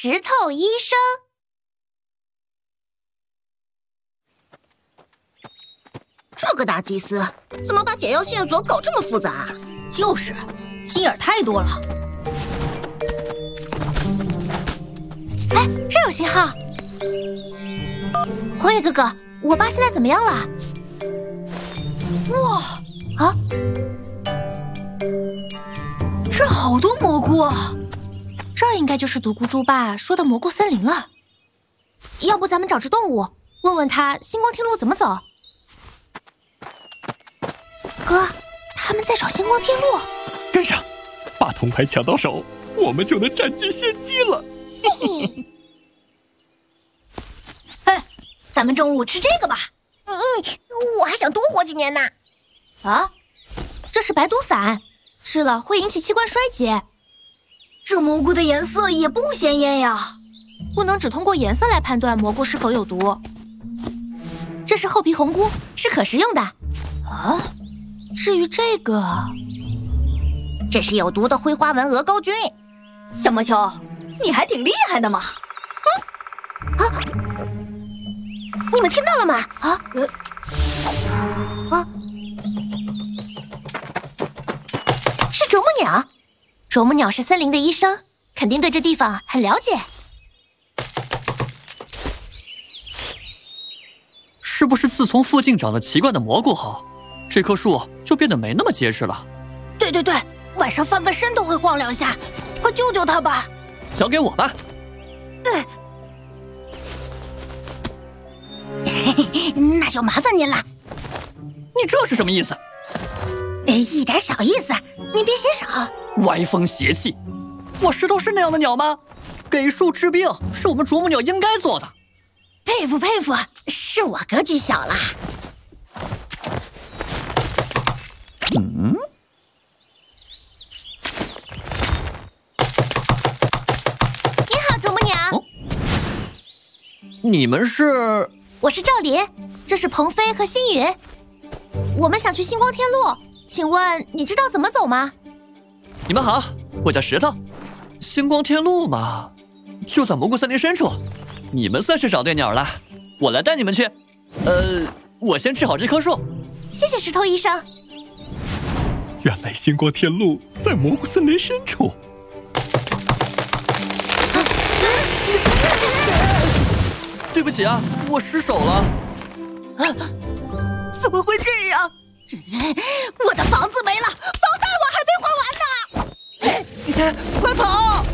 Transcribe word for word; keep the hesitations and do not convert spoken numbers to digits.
石头医生。 这个大祭司怎么把解药线索搞这么复杂？ 就是，心眼太多了。 哎，这有信号。红叶哥哥，我爸现在怎么样了？ 哇啊！ 这好多蘑菇啊！ 这应该就是独孤猪爸说的蘑菇森林了。要不咱们找只动物，问问他星光天路怎么走？哥，他们在找星光天路。 跟上，把铜牌抢到手，我们就能占据先机了。 哎，咱们中午吃这个吧。 嗯，我还想多活几年呢。 啊， 这是白毒散，吃了会引起器官衰竭。 这蘑菇的颜色也不鲜艳呀， 不能只通过颜色来判断蘑菇是否有毒。这是厚皮红菇，是可食用的。 啊， 至于这个， 这是有毒的灰花纹鹅膏菌。 小毛球，你还挺厉害的嘛。 嗯，啊，你们听到了吗？ 啊， 呃，啊，是啄木鸟。 啄木鸟是森林的医生，肯定对这地方很了解。 是不是自从附近长了奇怪的蘑菇后，这棵树就变得没那么结实了？ 对对对，晚上翻翻身都会晃两下，快救救它吧！ 交给我吧。 嗯，那就麻烦您了。 你这是什么意思？ 一点小意思，您别嫌少。 歪风邪气！我石头是那样的鸟吗？给树治病是我们啄木鸟应该做的。 佩服佩服，是我格局小啦。 嗯。 你好，啄木鸟。 哦，你们是？ 我是赵林，这是鹏飞和星云。我们想去星光天路，请问你知道怎么走吗？ 你们好，我叫石头。星光天路嘛，就在蘑菇森林深处。你们算是找对鸟了，我来带你们去。呃，我先治好这棵树。 谢谢石头医生。 原来星光天路在蘑菇森林深处。 对不起啊，我失手了。 啊，怎么会这样？我的房子没了，房贷我还没还完呢！快跑！